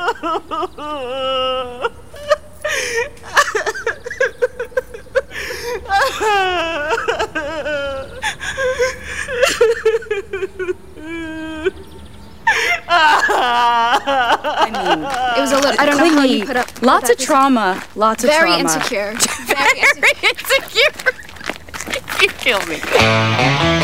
I mean, it was a little. I don't know how you put up. Lots of trauma. Lots of very trauma. Insecure. Very insecure. You kill me.